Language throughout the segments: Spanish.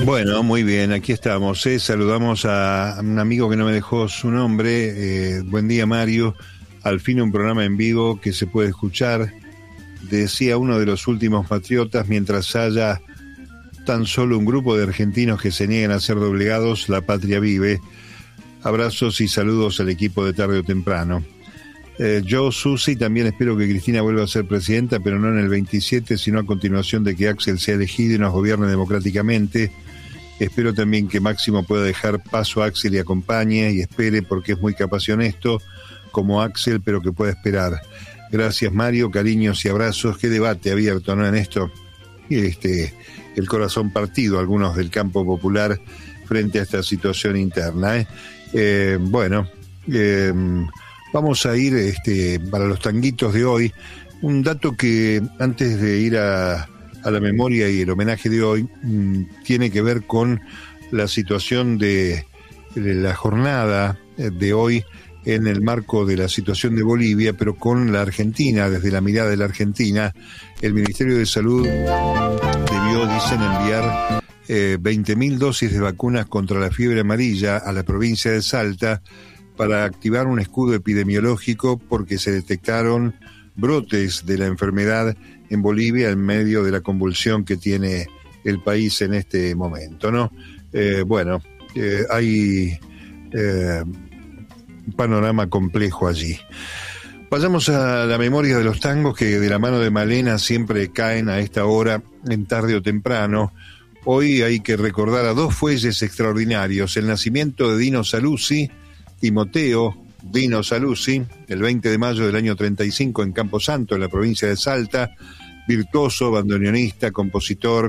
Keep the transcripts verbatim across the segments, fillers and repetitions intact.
Bueno, muy bien, aquí estamos. ¿eh? Saludamos a un amigo que no me dejó su nombre. Eh, buen día, Mario. Al fin un programa en vivo que se puede escuchar. Decía uno de los últimos patriotas, mientras haya tan solo un grupo de argentinos que se nieguen a ser doblegados, la patria vive. Abrazos y saludos al equipo de tarde o temprano. Eh, yo, Susi, también espero que Cristina vuelva a ser presidenta, pero no en el veintisiete, sino a continuación de que Axel sea elegido y nos gobierne democráticamente. Espero también que Máximo pueda dejar paso a Axel y acompañe y espere, porque es muy capaz y honesto como Axel, pero que pueda esperar. Gracias, Mario, cariños y abrazos. Qué debate abierto, ¿no? En esto, este, el corazón partido, algunos del campo popular, frente a esta situación interna. ¿eh? Eh, bueno, eh, vamos a ir este, para los tanguitos de hoy. Un dato que antes de ir a, a la memoria y el homenaje de hoy, mmm, tiene que ver con la situación de, de la jornada de hoy en el marco de la situación de Bolivia, pero con la Argentina, desde la mirada de la Argentina. El Ministerio de Salud debió, dicen, enviar eh, veinte mil dosis de vacunas contra la fiebre amarilla a la provincia de Salta para activar un escudo epidemiológico, porque se detectaron brotes de la enfermedad en Bolivia en medio de la convulsión que tiene el país en este momento, ¿no? Eh, bueno, eh, hay eh, un panorama complejo allí. Pasamos a la memoria de los tangos que de la mano de Malena siempre caen a esta hora, en tarde o temprano. Hoy hay que recordar a dos fuelles extraordinarios: el nacimiento de Dino Saluzzi, Timoteo Dino Saluzzi, el veinte de mayo del año treinta y cinco en Camposanto, en la provincia de Salta, virtuoso, bandoneonista, compositor,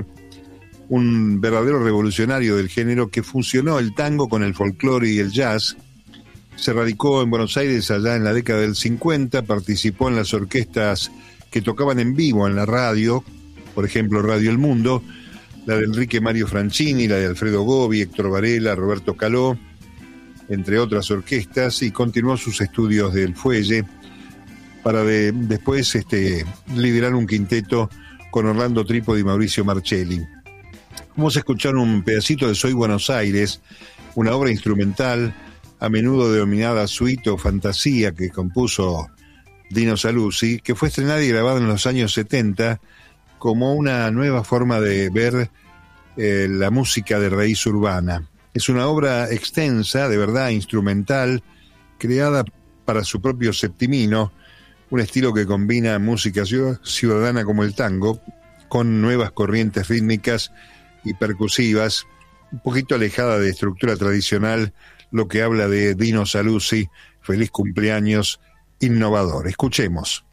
un verdadero revolucionario del género que fusionó el tango con el folclore y el jazz. Se radicó en Buenos Aires allá en la década del cincuenta, participó en las orquestas que tocaban en vivo en la radio, por ejemplo Radio El Mundo, la de Enrique Mario Franchini, la de Alfredo Gobi, Héctor Varela, Roberto Caló, entre otras orquestas, y continuó sus estudios del fuelle para de, después este, liderar un quinteto con Orlando Trípodi y Mauricio Marcelli. Vamos a escuchar un pedacito de Soy Buenos Aires, una obra instrumental a menudo denominada suite o fantasía que compuso Dino Saluzzi, que fue estrenada y grabada en los años setenta como una nueva forma de ver eh, la música de raíz urbana. Es una obra extensa, de verdad, instrumental, creada para su propio septimino, un estilo que combina música ciudadana como el tango con nuevas corrientes rítmicas y percusivas, un poquito alejada de estructura tradicional, lo que habla de Dino Saluzzi, feliz cumpleaños, innovador. Escuchemos.